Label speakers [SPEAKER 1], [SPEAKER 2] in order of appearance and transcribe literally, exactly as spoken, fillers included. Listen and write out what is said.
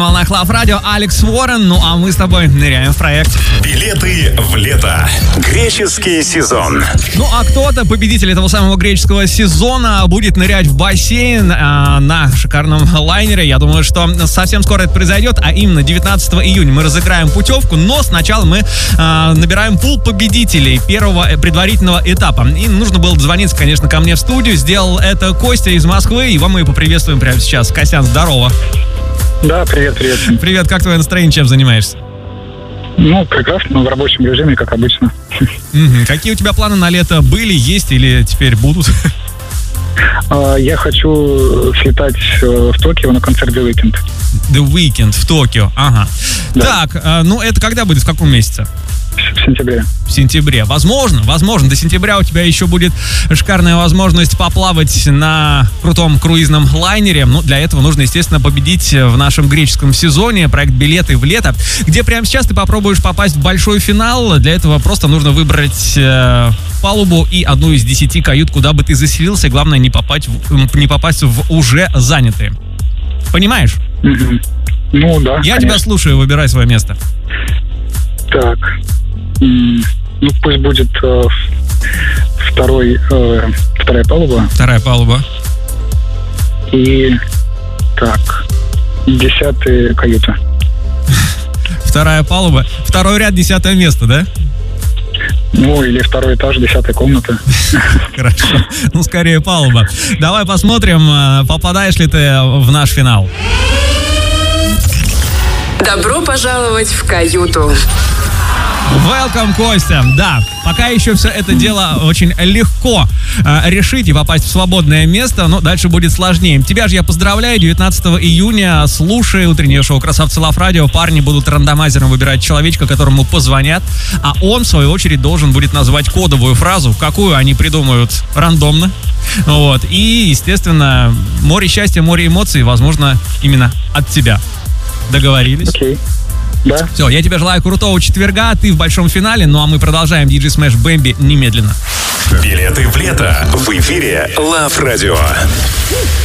[SPEAKER 1] На волнах Love Radio Алекс Уоррен, ну а мы с тобой ныряем в проект
[SPEAKER 2] «Билеты в лето». Греческий сезон.
[SPEAKER 1] Ну а кто-то, победитель этого самого греческого сезона, будет нырять в бассейн э, на шикарном лайнере. Я думаю, что совсем скоро это произойдет, а именно девятнадцатого июня мы разыграем путевку, но сначала мы э, набираем пул победителей первого предварительного этапа. И нужно было дозвониться, конечно, ко мне в студию. Сделал это Костя из Москвы, его мы поприветствуем прямо сейчас. Костян, здорово.
[SPEAKER 3] Да, привет, привет.
[SPEAKER 1] Привет, как твое настроение, чем занимаешься?
[SPEAKER 3] Ну, прекрасно, в рабочем режиме, как обычно.
[SPEAKER 1] Угу. Какие у тебя планы на лето были, есть или теперь будут?
[SPEAKER 3] Я хочу слетать в Токио на концерт The Weeknd.
[SPEAKER 1] The Weeknd в Токио, ага. Да. Так, ну это когда будет, в каком месяце?
[SPEAKER 3] В сентябре.
[SPEAKER 1] В сентябре. Возможно, возможно, до сентября у тебя еще будет шикарная возможность поплавать на крутом круизном лайнере. Ну, для этого нужно, естественно, победить в нашем греческом сезоне проект «Билеты в лето», где прямо сейчас ты попробуешь попасть в большой финал. Для этого просто нужно выбрать э, палубу и одну из десяти кают, куда бы ты заселился. Главное, не попасть в, не попасть в уже занятые. Понимаешь?
[SPEAKER 3] Mm-hmm. Ну, да,
[SPEAKER 1] Я
[SPEAKER 3] конечно.
[SPEAKER 1] тебя слушаю, выбирай свое место.
[SPEAKER 3] Так. Ну, пусть будет э, второй, э, вторая палуба.
[SPEAKER 1] Вторая палуба.
[SPEAKER 3] И так, десятая каюта.
[SPEAKER 1] Вторая палуба. Второй ряд, десятое место, да?
[SPEAKER 3] Ну, или второй этаж, десятая комната.
[SPEAKER 1] Хорошо. Ну, скорее палуба. Давай посмотрим, попадаешь ли ты в наш финал.
[SPEAKER 4] Добро пожаловать в каюту.
[SPEAKER 1] Welcome, Костя. Да, пока еще все это дело очень легко э, решить и попасть в свободное место, но дальше будет сложнее. Тебя же я поздравляю. девятнадцатого июня слушай утреннее шоу «Красавцы Love Radio». Парни будут рандомайзером выбирать человечка, которому позвонят, а он, в свою очередь, должен будет назвать кодовую фразу, какую они придумают рандомно. Вот. И, естественно, море счастья, море эмоций, возможно, именно от тебя. Договорились?
[SPEAKER 3] Окей. Да.
[SPEAKER 1] Все, я тебе желаю крутого четверга, ты в большом финале, ну а мы продолжаем. Диджей Smash Бэмби немедленно.
[SPEAKER 2] «Билеты в лето» в эфире Love Radio.